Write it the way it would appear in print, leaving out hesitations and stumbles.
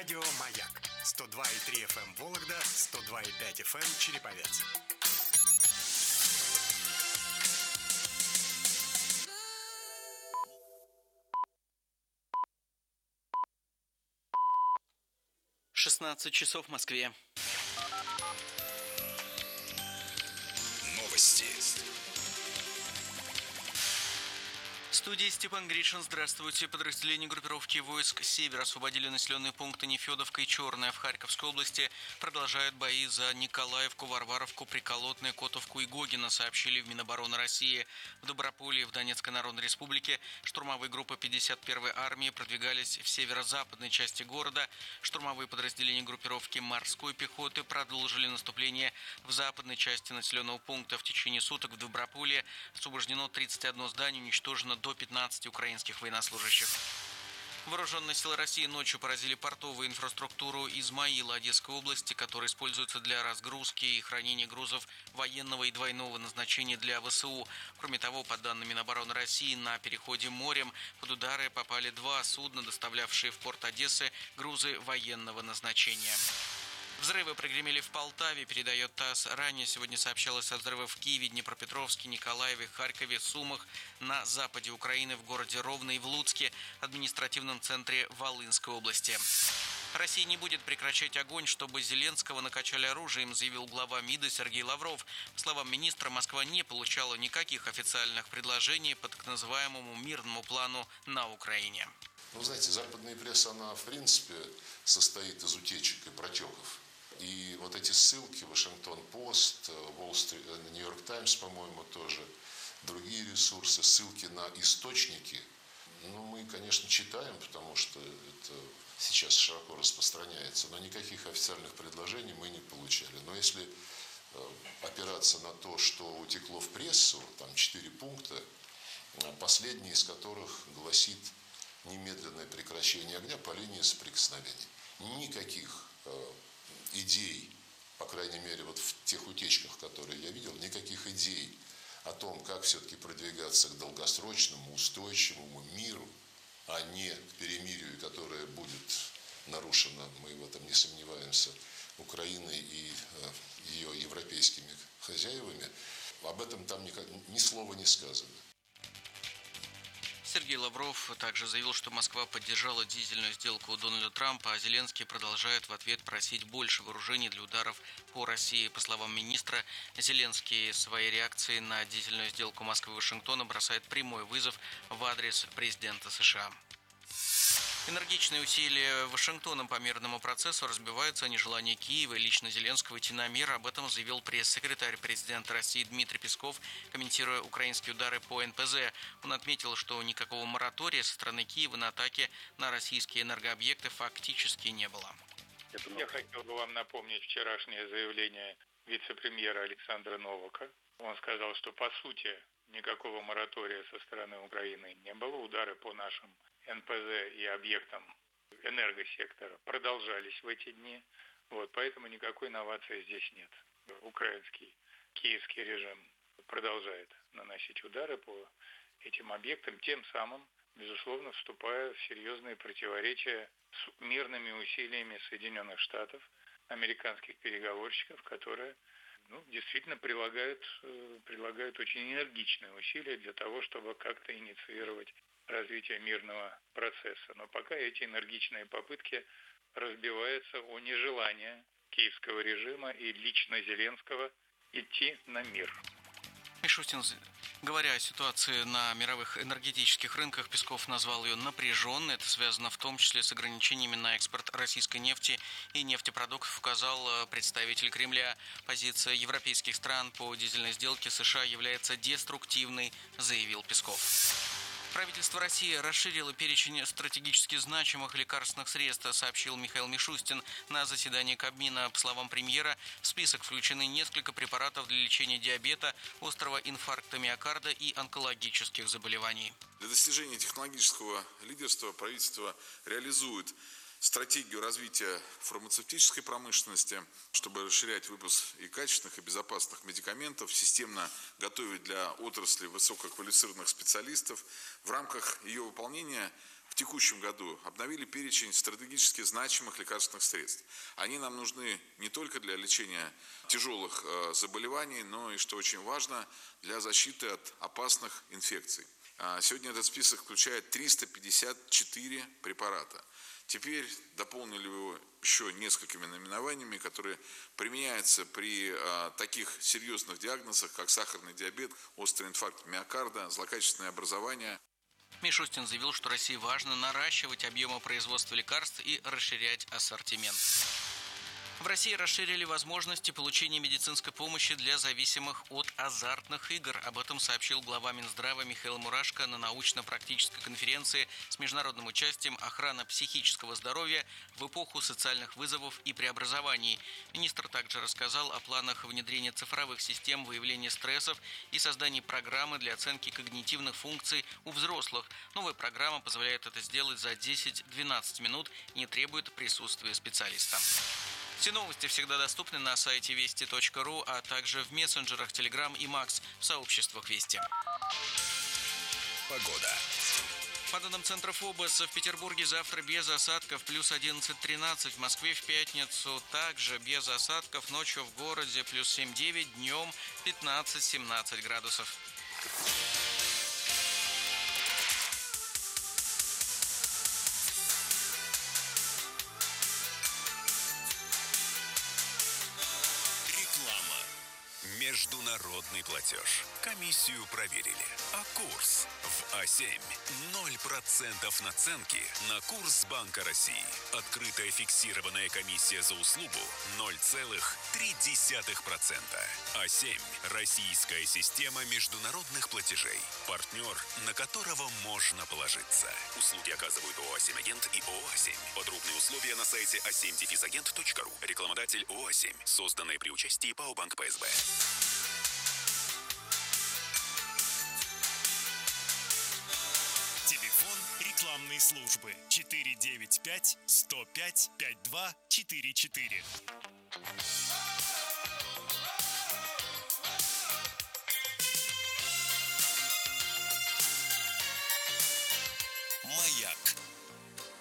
Радио «Маяк». 102,3 FM Вологда, 102,5 FM Череповец. часов в Москве. Новости. В студии Степан Гришин. Здравствуйте. Подразделения группировки войск «Север» освободили населенные пункты Нефедовка и Черная в Харьковской области. Продолжают бои за Николаевку, Варваровку, Приколотное, Котовку и Гогино, сообщили в Минобороны России. В Доброполье, в Донецкой Народной Республике, штурмовые группы 51-й армии продвигались в северо-западной части города. Штурмовые подразделения группировки морской пехоты продолжили наступление в западной части населенного пункта. В течение суток в Доброполье освобождено 31 здание, уничтожено до 15 украинских военнослужащих. Вооруженные силы России ночью поразили портовую инфраструктуру Измаила Одесской области, которая используется для разгрузки и хранения грузов военного и двойного назначения для ВСУ. Кроме того, по данным Минобороны России, на переходе морем под удары попали 2 судна, доставлявшие в порт Одессы грузы военного назначения. Взрывы прогремели в Полтаве, передает ТАСС. Ранее сегодня сообщалось о взрывах в Киеве, Днепропетровске, Николаеве, Харькове, Сумах, на западе Украины, в городе Ровно и в Луцке, административном центре Волынской области. Россия не будет прекращать огонь, чтобы Зеленского накачали оружием, заявил глава МИДа Сергей Лавров. По словам министра, Москва не получала никаких официальных предложений по так называемому мирному плану на Украине. Вы знаете, западная пресса, она в принципе состоит из утечек и протеков. И вот эти ссылки, Вашингтон-Пост, Нью-Йорк Таймс, по-моему, тоже, другие ресурсы, ссылки на источники, мы, конечно, читаем, потому что это сейчас широко распространяется, но никаких официальных предложений мы не получали. Но если опираться на то, что утекло в прессу, там 4 пункта, последний из которых гласит немедленное прекращение огня по линии соприкосновения. Никаких идей, по крайней мере, вот в тех утечках, которые я видел, никаких идей о том, как все-таки продвигаться к долгосрочному, устойчивому миру, а не к перемирию, которое будет нарушено, мы в этом не сомневаемся, Украиной и ее европейскими хозяевами, об этом там ни слова не сказано. Сергей Лавров также заявил, что Москва поддержала дизельную сделку у Дональда Трампа, а Зеленский продолжает в ответ просить больше вооружений для ударов по России. По словам министра, Зеленский своей реакцией на дизельную сделку Москвы и Вашингтона бросает прямой вызов в адрес президента США. Энергичные усилия Вашингтона по мирному процессу разбиваются о нежелание Киева и лично Зеленского идти на мир. Об этом заявил пресс-секретарь президента России Дмитрий Песков, комментируя украинские удары по НПЗ. Он отметил, что никакого моратория со стороны Киева на атаки на российские энергообъекты фактически не было. Я хотел бы вам напомнить вчерашнее заявление вице-премьера Александра Новака. Он сказал, что по сути никакого моратория со стороны Украины не было. Удары по нашим НПЗ и объектам энергосектора продолжались в эти дни. Поэтому никакой новации здесь нет. Украинский, киевский режим продолжает наносить удары по этим объектам, тем самым, безусловно, вступая в серьезные противоречия с мирными усилиями Соединенных Штатов, американских переговорщиков, которые действительно прилагают очень энергичные усилия для того, чтобы как-то инициировать развития мирного процесса. Но пока эти энергичные попытки разбиваются о нежелание киевского режима и лично Зеленского идти на мир. Мишустин, говоря о ситуации на мировых энергетических рынках, Песков назвал ее напряженной. Это связано в том числе с ограничениями на экспорт российской нефти и нефтепродуктов, указал представитель Кремля. Позиция европейских стран по дизельной сделке США является деструктивной, заявил Песков. Правительство России расширило перечень стратегически значимых лекарственных средств, сообщил Михаил Мишустин на заседании Кабмина. По словам премьера, в список включены несколько препаратов для лечения диабета, острого инфаркта миокарда и онкологических заболеваний. Для достижения технологического лидерства правительство реализует стратегию развития фармацевтической промышленности, чтобы расширять выпуск и качественных, и безопасных медикаментов, системно готовить для отрасли высококвалифицированных специалистов. В рамках ее выполнения в текущем году обновили перечень стратегически значимых лекарственных средств. Они нам нужны не только для лечения тяжелых заболеваний, но и, что очень важно, для защиты от опасных инфекций. Сегодня этот список включает 354 препарата. Теперь дополнили его еще несколькими наименованиями, которые применяются при таких серьезных диагнозах, как сахарный диабет, острый инфаркт миокарда, злокачественное образование. Мишустин заявил, что России важно наращивать объемы производства лекарств и расширять ассортимент. В России расширили возможности получения медицинской помощи для зависимых от азартных игр. Об этом сообщил глава Минздрава Михаил Мурашко на научно-практической конференции с международным участием «Охрана психического здоровья в эпоху социальных вызовов и преобразований». Министр также рассказал о планах внедрения цифровых систем выявления стрессов и создании программы для оценки когнитивных функций у взрослых. Новая программа позволяет это сделать за 10-12 минут и не требует присутствия специалиста. Все новости всегда доступны на сайте вести.ру, а также в мессенджерах Telegram и Max в сообществах Вести. Погода. По данным Центра ФОБОС, в Петербурге завтра без осадков, плюс 11-13. В Москве в пятницу также без осадков. Ночью в городе плюс 7-9, днем 15-17 градусов. Международный платеж. Комиссию проверили. А курс в А7 0% наценки на курс Банка России. Открытая фиксированная комиссия за услугу 0,3%. А7 – российская система международных платежей. Партнер, на которого можно положиться. Услуги оказывают ООО «А7 Агент» и ООО «А7». Подробные условия на сайте a7-agent.ru. Рекламодатель ООО «А7». Созданные при участии ПАО «Банк ПСБ». Телефон рекламной службы 495 105 52 44.